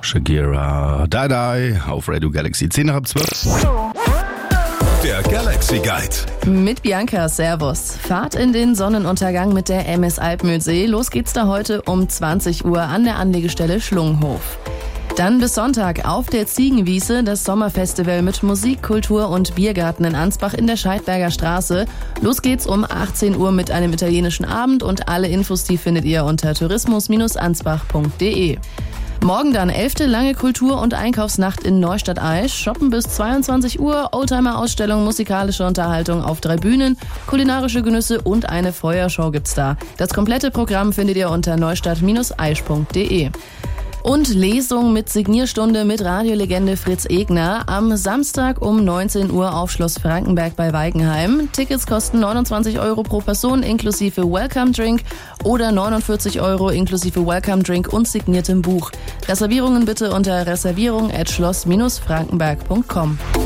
Shakira, Die Die auf Radio Galaxy 10 nach 12. Der Galaxy Guide. Mit Bianca, servus. Fahrt in den Sonnenuntergang mit der MS Alpmühlsee. Los geht's da heute um 20 Uhr an der Anlegestelle Schlunghof. Dann bis Sonntag auf der Ziegenwiese das Sommerfestival mit Musik, Kultur und Biergarten in Ansbach in der Scheidberger Straße. Los geht's um 18 Uhr mit einem italienischen Abend und alle Infos, die findet ihr unter tourismus-ansbach.de. Morgen dann 11. lange Kultur- und Einkaufsnacht in Neustadt-Aisch. Shoppen bis 22 Uhr, Oldtimer-Ausstellung, musikalische Unterhaltung auf 3 Bühnen, kulinarische Genüsse und eine Feuershow gibt's da. Das komplette Programm findet ihr unter neustadt-aisch.de. Und Lesung mit Signierstunde mit Radiolegende Fritz Egner am Samstag um 19 Uhr auf Schloss Frankenberg bei Weigenheim. Tickets kosten 29 € pro Person inklusive Welcome Drink oder 49 € inklusive Welcome Drink und signiertem Buch. Reservierungen bitte unter reservierung@schloss-frankenberg.com.